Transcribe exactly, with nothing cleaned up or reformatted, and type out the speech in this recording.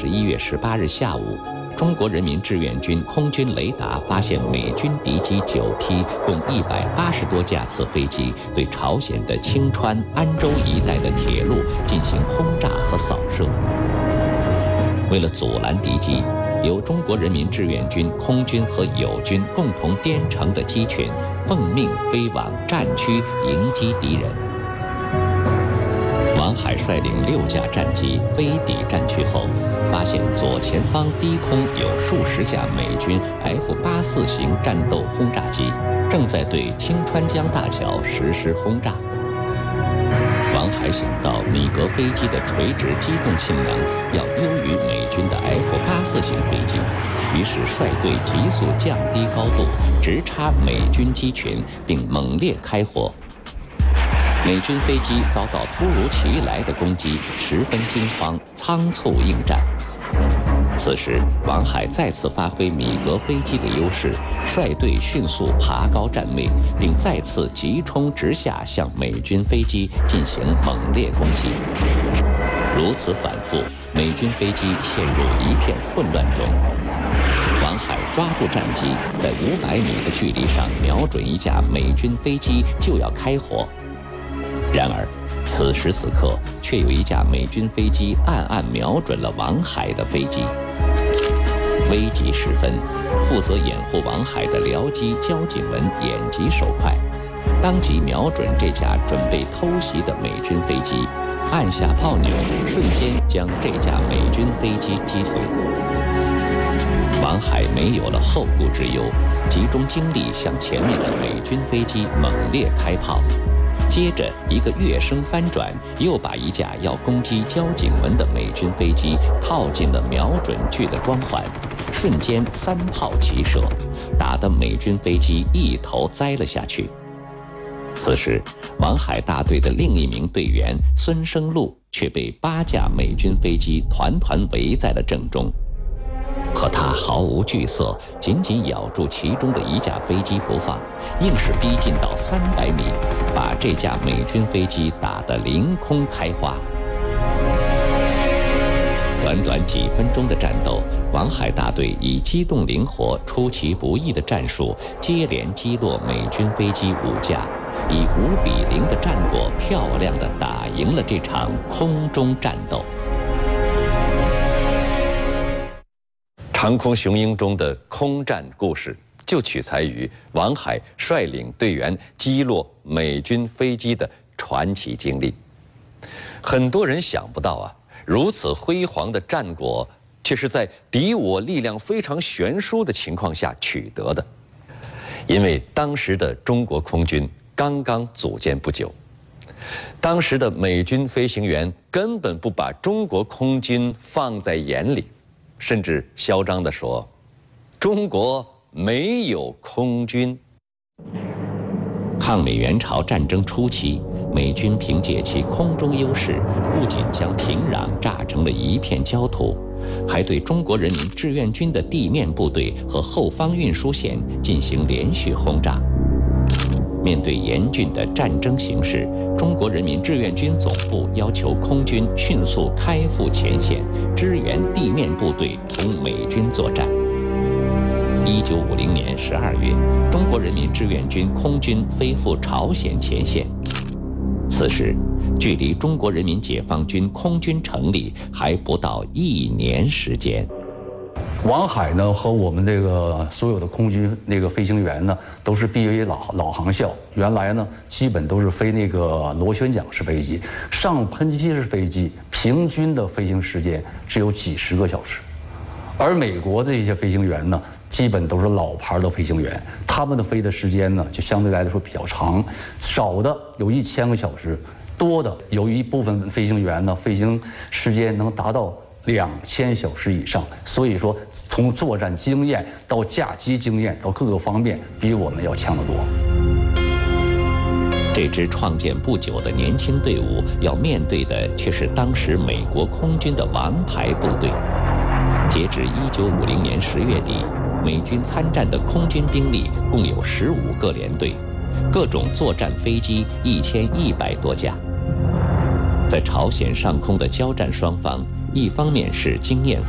十一月十八日下午，中国人民志愿军空军雷达发现美军敌机九批，共一百八十多架次飞机对朝鲜的青川、安州一带的铁路进行轰炸和扫射。为了阻拦敌机，由中国人民志愿军空军和友军共同编成的机群奉命飞往战区迎击敌人。王海率领六架战机飞抵战区后，发现左前方低空有数十架美军 F 八四 型战斗轰炸机正在对青川江大桥实施轰炸。王海想到米格飞机的垂直机动性能要优于美军的 F 八四 型飞机，于是率队急速降低高度，直插美军机群，并猛烈开火。美军飞机遭到突如其来的攻击，十分惊慌，仓促应战。此时，王海再次发挥米格飞机的优势，率队迅速爬高站位，并再次急冲直下，向美军飞机进行猛烈攻击。如此反复，美军飞机陷入一片混乱中。王海抓住战机，在五百米的距离上瞄准一架美军飞机，就要开火。然而，此时此刻，却有一架美军飞机暗暗瞄准了王海的飞机。危急时分，负责掩护王海的僚机焦景文眼疾手快，当即瞄准这架准备偷袭的美军飞机，按下炮钮，瞬间将这架美军飞机击毁。王海没有了后顾之忧，集中精力向前面的美军飞机猛烈开炮。接着一个跃升翻转，又把一架要攻击焦景文的美军飞机套进了瞄准具的光环，瞬间三炮齐射，打得美军飞机一头栽了下去。此时，王海大队的另一名队员孙生禄却被八架美军飞机团团围在了正中。可他毫无惧色，紧紧咬住其中的一架飞机不放，硬是逼近到三百米，把这架美军飞机打得凌空开花。短短几分钟的战斗，王海大队以机动灵活、出其不意的战术，接连击落美军飞机五架，以五比零的战果，漂亮地打赢了这场空中战斗。长空雄鹰中的空战故事就取材于王海率领队员击落美军飞机的传奇经历。很多人想不到啊，如此辉煌的战果却是在敌我力量非常悬殊的情况下取得的。因为当时的中国空军刚刚组建不久，当时的美军飞行员根本不把中国空军放在眼里，甚至嚣张地说：“中国没有空军。”抗美援朝战争初期，美军凭借其空中优势，不仅将平壤炸成了一片焦土，还对中国人民志愿军的地面部队和后方运输线进行连续轰炸。面对严峻的战争形势，中国人民志愿军总部要求空军迅速开赴前线，支援地面部队同美军作战。一九五零年十二月，中国人民志愿军空军飞赴朝鲜前线。此时，距离中国人民解放军空军成立还不到一年时间。 王海呢和我们这个所有的空军那个飞行员呢，都是毕业于老老航校，原来呢基本都是飞那个螺旋桨式飞机，上喷气式飞机，平均的飞行时间只有几十个小时。而美国的一些飞行员呢，基本都是老牌的飞行员，他们的飞的时间呢就相对来说比较长，少的有一千个小时，多的有一部分飞行员呢飞行时间能达到两千小时以上，所以说从作战经验到驾机经验到各个方面，比我们要强得多。 这支创建不久的年轻队伍要面对的却是当时美国空军的王牌部队。截至一九五零年十月底，美军参战的空军兵力共有十五个联队，各种作战飞机一千一百多架。在朝鲜上空的交战双方，一方面是经验